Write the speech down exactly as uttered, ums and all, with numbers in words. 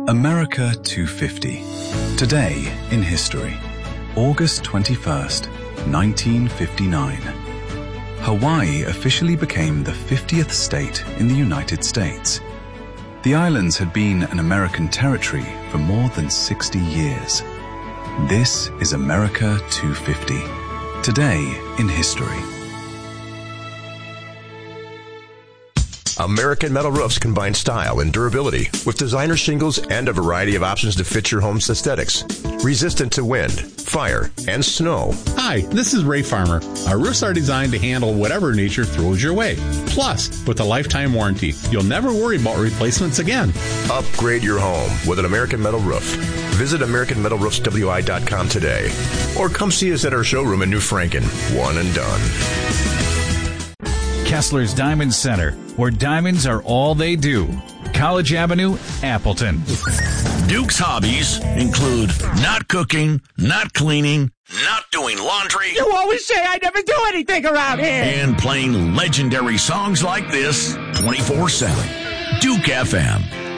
America two fifty. Today in history. August twenty-first, nineteen fifty-nine. Hawaii officially became the fiftieth state in the United States. The islands had been an American territory for more than sixty years. This is America two fifty. Today in history. American Metal Roofs combine style and durability with designer shingles and a variety of options to fit your home's aesthetics. Resistant to wind, fire, and snow. Hi, this is Ray Farmer. Our roofs are designed to handle whatever nature throws your way. Plus, with a lifetime warranty, you'll never worry about replacements again. Upgrade your home with an American Metal Roof. Visit American Metal Roofs W I dot com today. Or come see us at our showroom in New Franken. One and done. Kessler's Diamond Center, where diamonds are all they do. College Avenue, Appleton. Duke's hobbies include not cooking, not cleaning, not doing laundry. You always say I never do anything around here. And playing legendary songs like this twenty-four seven. Duke F M.